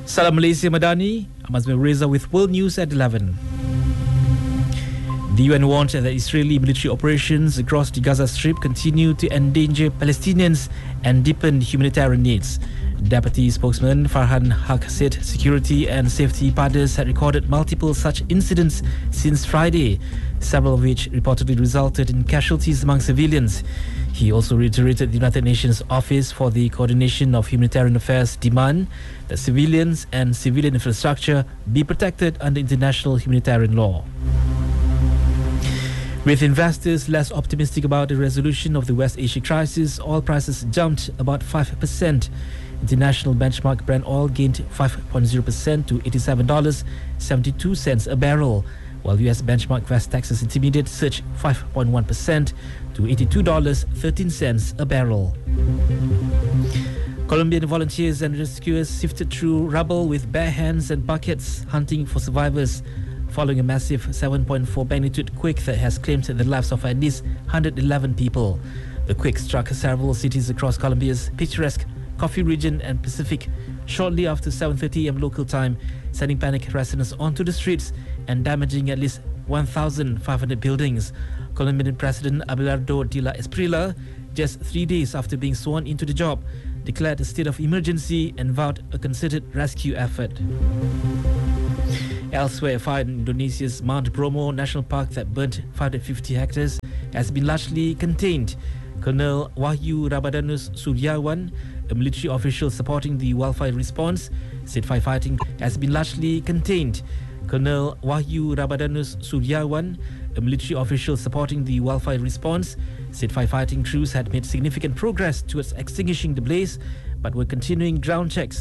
Salam Malaysia Madani, I'm Azmi Reza with World News at 11. The UN warned that Israeli military operations across the Gaza Strip continue to endanger Palestinians and deepen humanitarian needs. Deputy spokesman Farhan Haq said security and safety partners had recorded multiple such incidents since Friday, several of which reportedly resulted in casualties among civilians. He also reiterated the United Nations Office for the Coordination of Humanitarian Affairs' demand that civilians and civilian infrastructure be protected under international humanitarian law. With investors less optimistic about the resolution of the West Asia crisis, oil prices jumped about 5%. International benchmark Brent oil gained 5.0% to $87.72 a barrel, while US benchmark West Texas Intermediate surged 5.1% to $82.13 a barrel. Colombian volunteers and rescuers sifted through rubble with bare hands and buckets, hunting for survivors, following a massive 7.4 magnitude quake that has claimed the lives of at least 111 people. The quake struck several cities across Colombia's picturesque Coffee region and Pacific shortly after 7:30 am local time, sending panicked residents onto the streets and damaging at least 1,500 buildings. Colombian President Abelardo de la Espriella, just 3 days after being sworn into the job, declared a state of emergency and vowed a concerted rescue effort. Elsewhere, a fire in Indonesia's Mount Bromo National Park that burnt 550 hectares has been largely contained. Colonel Wahyu Rabadanus Suryawan, a military official supporting the wildfire response, said firefighting has been largely contained. Colonel Wahyu Rabadanus Suryawan, a military official supporting the wildfire response, said firefighting crews had made significant progress towards extinguishing the blaze, but were continuing ground checks